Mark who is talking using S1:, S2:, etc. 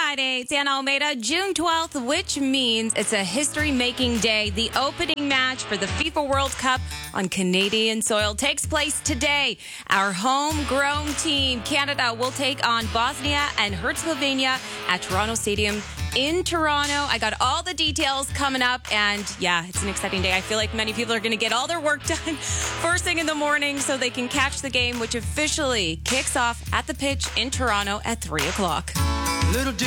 S1: Friday. It's Anna Almeida, June 12th, which means it's a history-making day. The opening match for the FIFA World Cup on Canadian soil takes place today. Our homegrown team, Canada, will take on Bosnia and Herzegovina at Toronto Stadium in Toronto. I got all the details coming up, and yeah, it's an exciting day. I feel like many people are going to get all their work done first thing in the morning so they can catch the game, which officially kicks off at the pitch in Toronto at 3 o'clock.
S2: Little